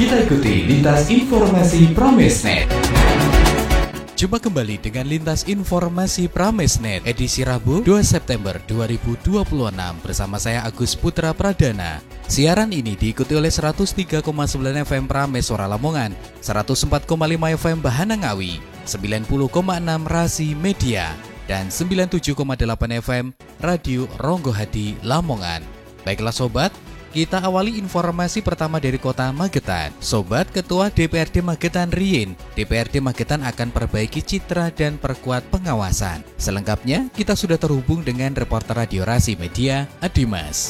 Kita ikuti lintas informasi Pramesnet. Jumpa kembali dengan lintas informasi Pramesnet edisi Rabu 2 September 2026 bersama saya Agus Putra Pradana. Siaran ini diikuti oleh 103,9 FM Prameswara Lamongan, 104,5 FM Bahana Ngawi, 90,6 Rasi Media, dan 97,8 FM Radio Ronggo Hadi Lamongan. Baiklah sobat, kita awali informasi pertama dari kota Magetan. Sobat, Ketua DPRD Magetan Rien, DPRD Magetan akan perbaiki citra dan perkuat pengawasan. Selengkapnya, kita sudah terhubung dengan reporter Radio Rasi Media, Adimas.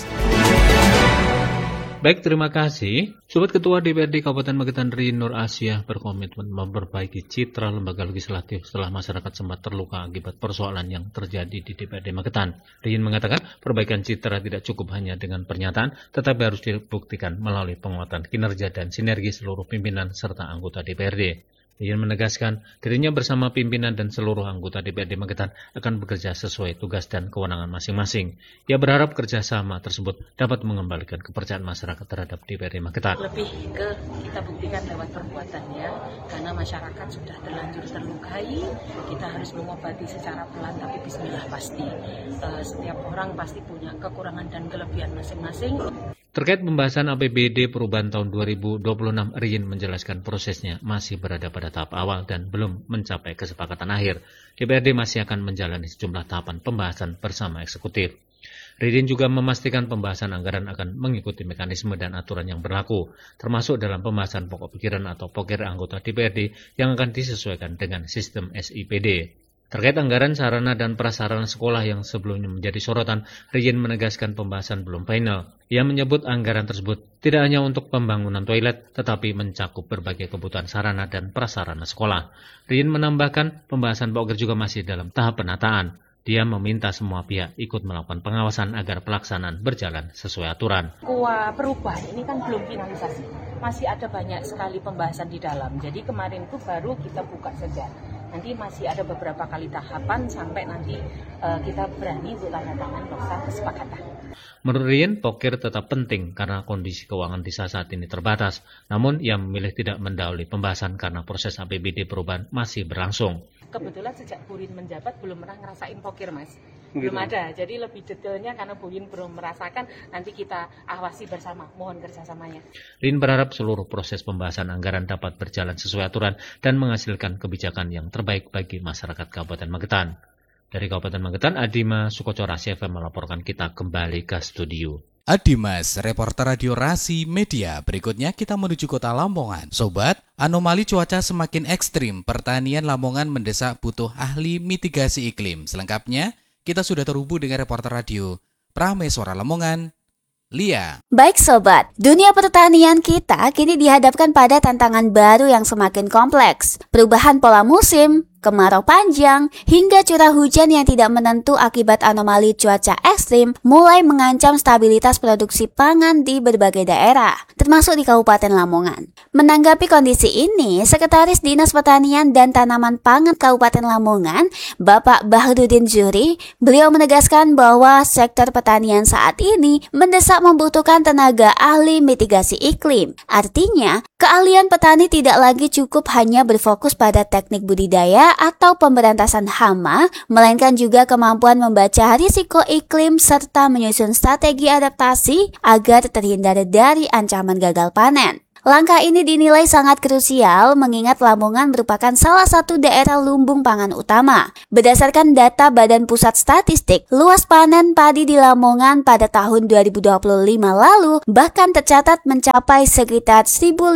Baik, terima kasih. Sobat, Ketua DPRD Kabupaten Magetan Rien Nur Asia berkomitmen memperbaiki citra lembaga legislatif setelah masyarakat sempat terluka akibat persoalan yang terjadi di DPRD Magetan. Rien mengatakan perbaikan citra tidak cukup hanya dengan pernyataan, tetapi harus dibuktikan melalui penguatan kinerja dan sinergi seluruh pimpinan serta anggota DPRD. Rien menegaskan dirinya bersama pimpinan dan seluruh anggota DPRD Magetan akan bekerja sesuai tugas dan kewenangan masing-masing. Ia berharap kerjasama tersebut dapat mengembalikan kepercayaan masyarakat terhadap DPRD Magetan. Lebih ke kita buktikan lewat perbuatannya, karena masyarakat sudah terlanjur terlukai, kita harus mengobati secara pelan, tapi bismillah pasti. Setiap orang pasti punya kekurangan dan kelebihan masing-masing. Terkait pembahasan APBD perubahan tahun 2026, Rien menjelaskan prosesnya masih berada pada tahap awal dan belum mencapai kesepakatan akhir. DPRD masih akan menjalani sejumlah tahapan pembahasan bersama eksekutif. Rien juga memastikan pembahasan anggaran akan mengikuti mekanisme dan aturan yang berlaku, termasuk dalam pembahasan pokok pikiran atau pokir anggota DPRD yang akan disesuaikan dengan sistem SIPD. Terkait anggaran sarana dan prasarana sekolah yang sebelumnya menjadi sorotan, Rien menegaskan pembahasan belum final. Ia menyebut anggaran tersebut tidak hanya untuk pembangunan toilet, tetapi mencakup berbagai kebutuhan sarana dan prasarana sekolah. Rien menambahkan pembahasan pokir juga masih dalam tahap penataan. Dia meminta semua pihak ikut melakukan pengawasan agar pelaksanaan berjalan sesuai aturan. Perubahan ini kan belum finalisasi, masih ada banyak sekali pembahasan di dalam. Jadi kemarin itu baru kita buka saja. Nanti masih ada beberapa kali tahapan sampai nanti kita berani untuk tanda tangan nota kesepakatan. Menurut Rien, pokir tetap penting karena kondisi keuangan desa saat ini terbatas. Namun ia memilih tidak mendahului pembahasan karena proses APBD perubahan masih berlangsung. Kebetulan sejak Bu Rien menjabat belum pernah ngerasain pokir, Mas. Belum ada. Jadi lebih detailnya karena Bu Rien belum merasakan, nanti kita awasi bersama. Mohon kerjasamanya. Rien berharap seluruh proses pembahasan anggaran dapat berjalan sesuai aturan dan menghasilkan kebijakan yang terbaik bagi masyarakat Kabupaten Magetan. Dari Kabupaten Magetan, Adimas Sukoco Rasi FM melaporkan. Kita kembali ke studio. Adimas, reporter Radio Rasi Media. Berikutnya kita menuju kota Lamongan. Sobat, anomali cuaca semakin ekstrim. Pertanian Lamongan mendesak butuh ahli mitigasi iklim. Selengkapnya, kita sudah terhubung dengan reporter radio Prameswara Lamongan, Lia. Baik sobat, dunia pertanian kita kini dihadapkan pada tantangan baru yang semakin kompleks. Perubahan pola musim, kemarau panjang, hingga curah hujan yang tidak menentu akibat anomali cuaca ekstrim mulai mengancam stabilitas produksi pangan di berbagai daerah, termasuk di Kabupaten Lamongan. Menanggapi kondisi ini, Sekretaris Dinas Pertanian dan Tanaman Pangan Kabupaten Lamongan, Bapak Bahrudin Zuhri, beliau menegaskan bahwa sektor pertanian saat ini mendesak membutuhkan tenaga ahli mitigasi iklim. Artinya, keahlian petani tidak lagi cukup hanya berfokus pada teknik budidaya atau pemberantasan hama, melainkan juga kemampuan membaca risiko iklim serta menyusun strategi adaptasi agar terhindar dari ancaman gagal panen. Langkah ini dinilai sangat krusial mengingat Lamongan merupakan salah satu daerah lumbung pangan utama. Berdasarkan data Badan Pusat Statistik, luas panen padi di Lamongan pada tahun 2025 lalu bahkan tercatat mencapai sekitar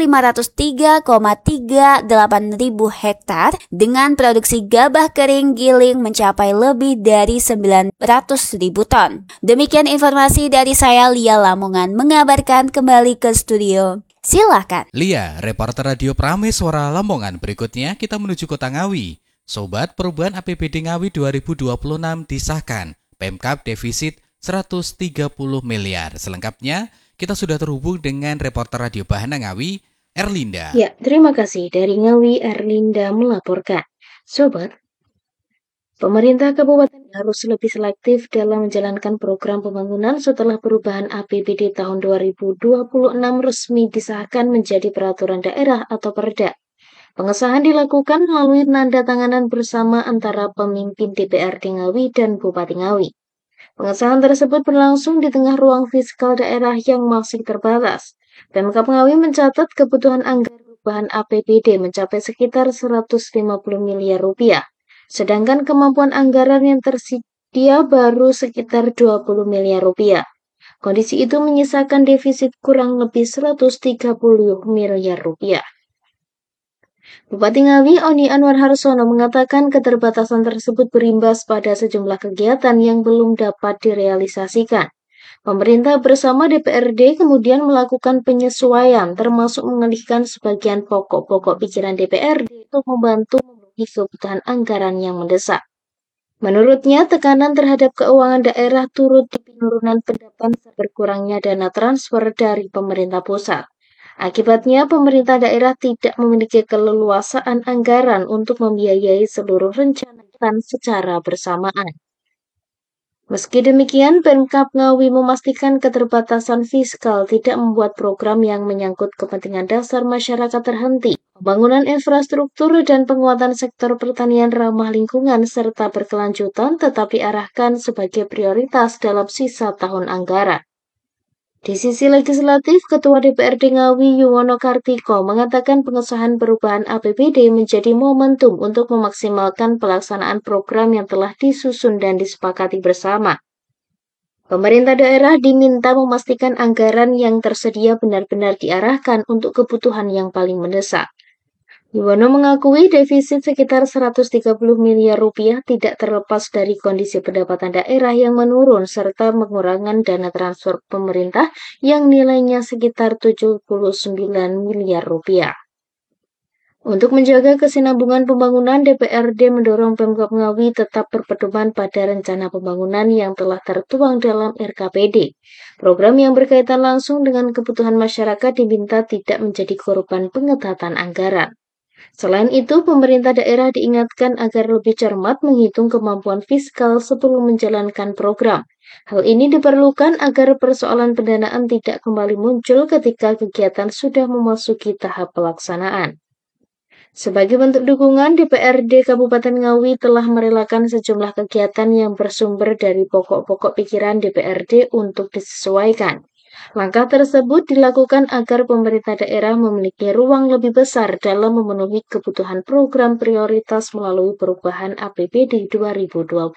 1.503,38 ribu hektar dengan produksi gabah kering giling mencapai lebih dari 900 ribu ton. Demikian informasi dari saya, Lia Lamongan, mengabarkan. Kembali ke studio. Silakan. Lia, reporter radio Prameswara Lamongan. Berikutnya kita menuju kota Ngawi. Sobat, perubahan APBD Ngawi 2026 disahkan. Pemkab defisit 130 miliar. Selengkapnya, kita sudah terhubung dengan reporter radio Bahana Ngawi, Erlinda. Ya, terima kasih. Dari Ngawi, Erlinda melaporkan. Sobat, Pemerintah kabupaten harus lebih selektif dalam menjalankan program pembangunan setelah perubahan APBD tahun 2026 resmi disahkan menjadi peraturan daerah atau Perda. Pengesahan dilakukan melalui tanda tanganan bersama antara pemimpin DPRD Ngawi dan Bupati Ngawi. Pengesahan tersebut berlangsung di tengah ruang fiskal daerah yang masih terbatas. Pemkab Ngawi mencatat kebutuhan anggaran perubahan APBD mencapai sekitar 150 miliar rupiah. Sedangkan kemampuan anggaran yang tersedia baru sekitar 20 miliar rupiah. Kondisi itu menyisakan defisit kurang lebih 130 miliar rupiah. Bupati Ngawi Oni Anwar Harsono mengatakan keterbatasan tersebut berimbas pada sejumlah kegiatan yang belum dapat direalisasikan. Pemerintah bersama DPRD kemudian melakukan penyesuaian termasuk mengalihkan sebagian pokok-pokok pikiran DPRD untuk membantu kebutuhan anggaran yang mendesak. Menurutnya, tekanan terhadap keuangan daerah turut di penurunan pendapatan berkurangnya dana transfer dari pemerintah pusat. Akibatnya, pemerintah daerah tidak memiliki keleluasaan anggaran untuk membiayai seluruh rencana secara bersamaan. Meski demikian, Pemkab Ngawi memastikan keterbatasan fiskal tidak membuat program yang menyangkut kepentingan dasar masyarakat terhenti. Pembangunan infrastruktur dan penguatan sektor pertanian ramah lingkungan serta berkelanjutan tetap diarahkan sebagai prioritas dalam sisa tahun anggaran. Di sisi legislatif, Ketua DPRD Ngawi Yuwono Kartiko mengatakan pengesahan perubahan APBD menjadi momentum untuk memaksimalkan pelaksanaan program yang telah disusun dan disepakati bersama. Pemerintah daerah diminta memastikan anggaran yang tersedia benar-benar diarahkan untuk kebutuhan yang paling mendesak. Yuwono mengakui defisit sekitar 130 miliar rupiah tidak terlepas dari kondisi pendapatan daerah yang menurun serta pengurangan dana transfer pemerintah yang nilainya sekitar 79 miliar rupiah. Untuk menjaga kesinambungan pembangunan, DPRD mendorong Pemkab Ngawi tetap berpedoman pada rencana pembangunan yang telah tertuang dalam RKPD. Program yang berkaitan langsung dengan kebutuhan masyarakat diminta tidak menjadi korban pengetatan anggaran. Selain itu, pemerintah daerah diingatkan agar lebih cermat menghitung kemampuan fiskal sebelum menjalankan program. Hal ini diperlukan agar persoalan pendanaan tidak kembali muncul ketika kegiatan sudah memasuki tahap pelaksanaan. Sebagai bentuk dukungan, DPRD Kabupaten Ngawi telah merelakan sejumlah kegiatan yang bersumber dari pokok-pokok pikiran DPRD untuk disesuaikan. Langkah tersebut dilakukan agar pemerintah daerah memiliki ruang lebih besar dalam memenuhi kebutuhan program prioritas melalui perubahan APBD 2026.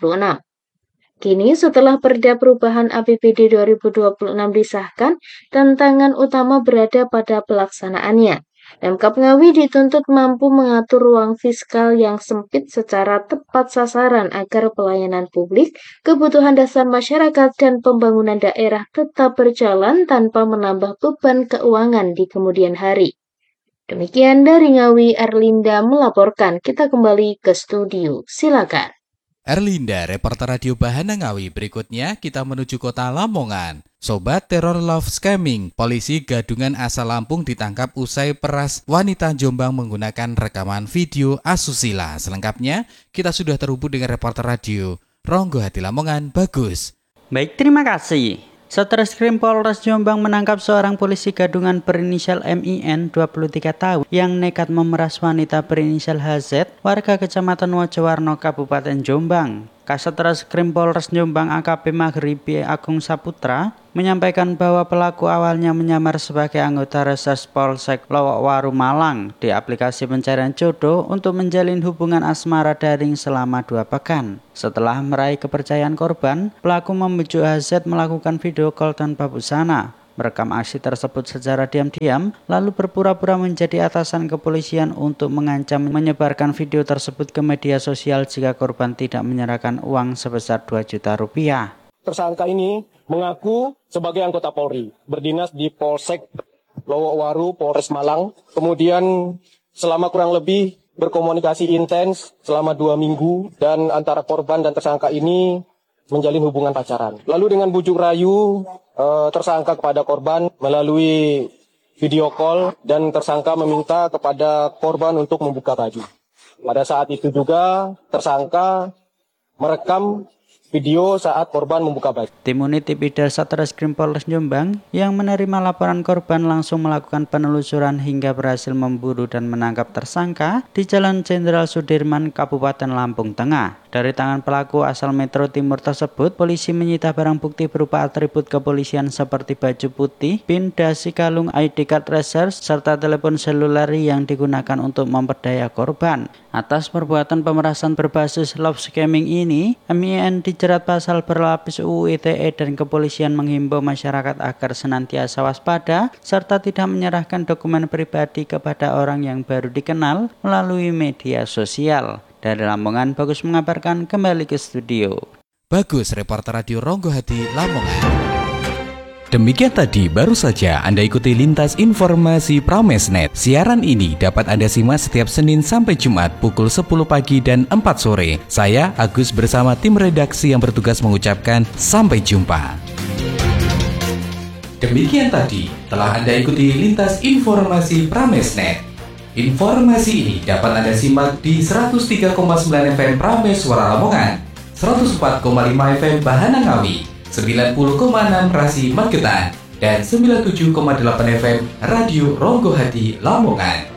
Kini setelah Perda Perubahan APBD 2026 disahkan, tantangan utama berada pada pelaksanaannya. Pemkab Ngawi dituntut mampu mengatur ruang fiskal yang sempit secara tepat sasaran agar pelayanan publik, kebutuhan dasar masyarakat, dan pembangunan daerah tetap berjalan tanpa menambah beban keuangan di kemudian hari. Demikian dari Ngawi, Erlinda melaporkan. Kita kembali ke studio. Silakan. Erlinda, reporter Radio Bahana Ngawi. Berikutnya kita menuju kota Lamongan. Sobat teror love scamming, polisi Gadungan asal Lampung ditangkap usai peras wanita Jombang menggunakan rekaman video asusila. Selengkapnya kita sudah terhubung dengan reporter radio Ronggo Hati Lamongan, Bagus. Baik, terima kasih. Satreskrim Polres Jombang menangkap seorang polisi Gadungan berinisial MIN 23 tahun yang nekat memeras wanita berinisial HZ warga Kecamatan Wojowarno Kabupaten Jombang. Kasat Reskrim Polres Jombang AKP Maghribi Agung Saputra menyampaikan bahwa pelaku awalnya menyamar sebagai anggota Reses Polsek Lowokwaru Malang di aplikasi pencarian jodoh untuk menjalin hubungan asmara daring selama 2 pekan. Setelah meraih kepercayaan korban, pelaku membujuk HZ melakukan video call tanpa busana, merekam aksi tersebut secara diam-diam, lalu berpura-pura menjadi atasan kepolisian untuk mengancam menyebarkan video tersebut ke media sosial jika korban tidak menyerahkan uang sebesar 2 juta rupiah. Tersangka ini mengaku sebagai anggota Polri, berdinas di Polsek Lowokwaru, Polres Malang. Kemudian selama kurang lebih berkomunikasi intens selama 2 minggu dan antara korban dan tersangka ini menjalin hubungan pacaran. Lalu dengan bujuk rayu tersangka kepada korban melalui video call dan tersangka meminta kepada korban untuk membuka baju. Pada saat itu juga tersangka merekam video saat korban membuka baju. Tim Unit Tipidal Satreskrim Polres Jombang yang menerima laporan korban langsung melakukan penelusuran hingga berhasil memburu dan menangkap tersangka di Jalan Jenderal Sudirman, Kabupaten Lampung Tengah. Dari tangan pelaku asal Metro Timur tersebut, polisi menyita barang bukti berupa atribut kepolisian seperti baju putih, PIN, dasi, kalung, ID card reserve, serta telepon seluler yang digunakan untuk memperdaya korban. Atas perbuatan pemerasan berbasis love scamming ini, MIN dijerat pasal berlapis UU ITE dan kepolisian menghimbau masyarakat agar senantiasa waspada serta tidak menyerahkan dokumen pribadi kepada orang yang baru dikenal melalui media sosial. Dari Lamongan, Bagus mengabarkan, kembali ke studio. Bagus, reporter Radio Ronggo Hati, Lamongan. Demikian tadi baru saja Anda ikuti Lintas Informasi Pramesnet. Siaran ini dapat Anda simak setiap Senin sampai Jumat pukul 10 pagi dan 4 sore. Saya Agus bersama tim redaksi yang bertugas mengucapkan sampai jumpa. Demikian tadi telah Anda ikuti Lintas Informasi Pramesnet. Informasi ini dapat Anda simak di 103,9 FM Prames Suara Lamongan, 104,5 FM Bahana Ngawi, 90,6 Rasi Magetan, dan 97,8 FM Radio Ronggo Hati Lamongan.